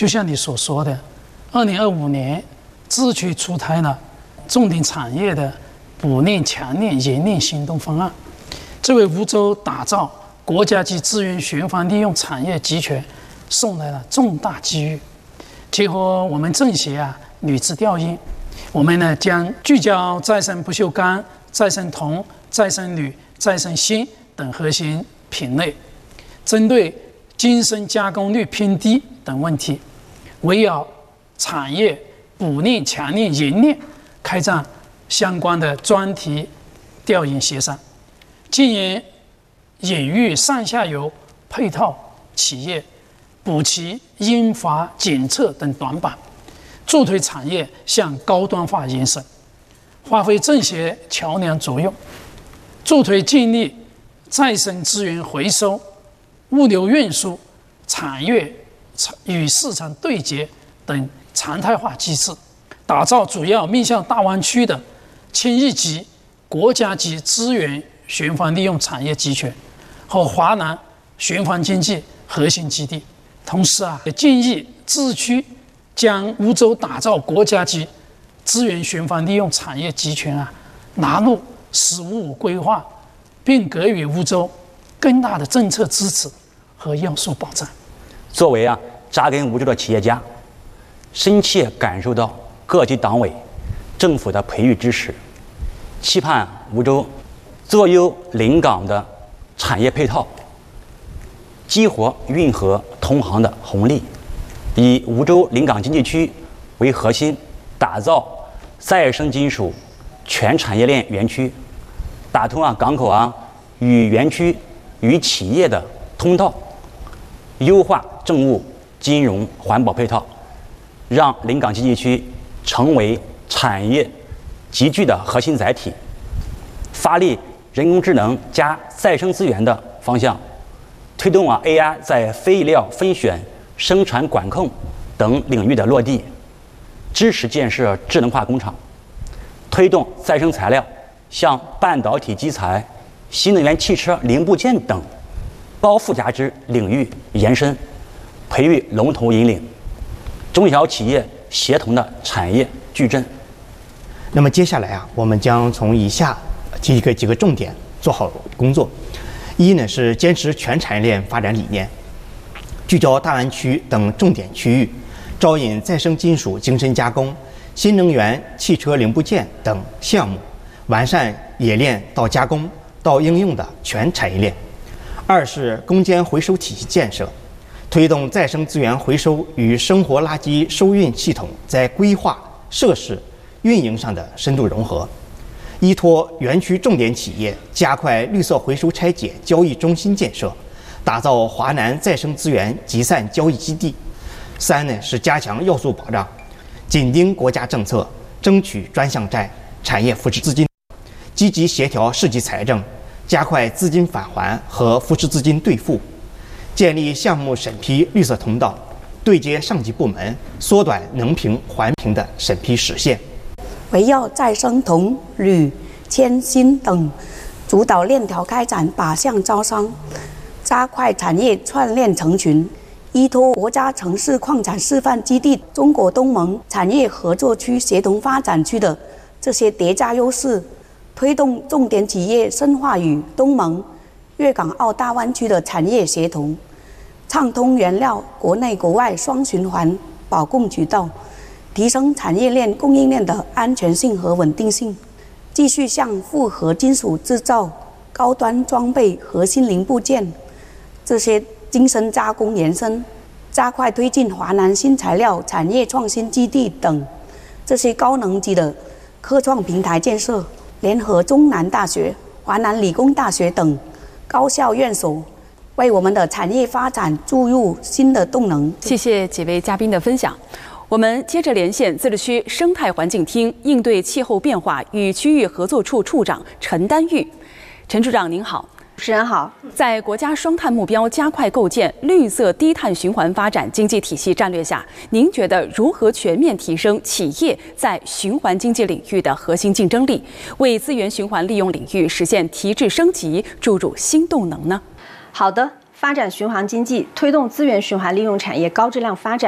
就像你所说的，2025年自区出台了重点产业的补链、强链、冶炼行动方案，这为梧州打造国家级资源循环利用产业集群送来了重大机遇。结合我们政协履职调研，我们呢将聚焦再生不锈钢、再生铜、再生铝、再生锌等核心品类，针对精深加工率偏低等问题，围绕产业补链、强链、冶炼开展相关的专题调研协商，进言引育上下游配套企业，补齐研发检测等短板，助推产业向高端化延伸，发挥政协桥梁作用，助推建立再生资源回收、物流运输、产业与市场对接等常态化机制，打造主要面向大湾区的千亿级国家级资源循环利用产业集群和华南循环经济核心基地。同时也建议自区将梧州打造国家级资源循环利用产业集群纳入“十五五”规划，并给予梧州更大的政策支持和要素保障。 作为扎根梧州的企业家，深切感受到各级党委、政府的培育支持，期盼梧州做优临港的产业配套，激活运河通航的红利，以梧州临港经济区为核心，打造再生金属全产业链园区，打通港口与园区与企业的通道，优化政务、金融、环保配套，让临港经济区成为产业集聚的核心载体，发力人工智能加再生资源的方向，推动AI 在非遗料分选、生产管控等领域的落地，支持建设智能化工厂，推动再生材料向半导体基材、新能源汽车零部件等高附加值领域延伸，培育龙头引领，中小企业协同的产业矩阵。 那么接下来我们将从以下几个重点做好工作。一呢是坚持全产业链发展理念，聚焦大湾区等重点区域，招引再生金属精深加工、新能源汽车零部件等项目，完善冶炼到加工到应用的全产业链。二是攻坚回收体系建设，推动再生资源回收与生活垃圾收运系统在规划、设施、运营上的深度融合，依托园区重点企业，加快绿色回收拆解交易中心建设，打造华南再生资源集散交易基地。三呢是加强要素保障，紧盯国家政策，争取专项债、产业扶持资金，积极协调市级财政，加快资金返还和扶持资金兑付，建立项目审批绿色通道，对接上级部门，缩短能评环评的审批时限。 围绕再生铜、铝、铅、锌等主导链条开展靶向招商，加快产业串链成群，依托国家城市矿产示范基地、中国东盟产业合作区协同发展区的这些叠加优势，推动重点企业深化与东盟、粤港澳大湾区的产业协同，畅通原料国内国外双循环保供渠道，提升产业链供应链的安全性和稳定性，继续向复合金属制造、高端装备、核心零部件这些精深加工延伸，加快推进华南新材料产业创新基地等这些高能级的科创平台建设，联合中南大学、华南理工大学等高校院所，为我们的产业发展注入新的动能。 谢谢几位嘉宾的分享。我们接着连线自治区生态环境厅应对气候变化与区域合作处处长陈丹玉。陈处长您好。 主持人好。 在国家双碳目标加快构建绿色低碳循环发展经济体系战略下，您觉得如何全面提升企业在循环经济领域的核心竞争力，为资源循环利用领域实现提质升级注入新动能呢？ 好的，发展循环经济，推动资源循环利用产业高质量发展，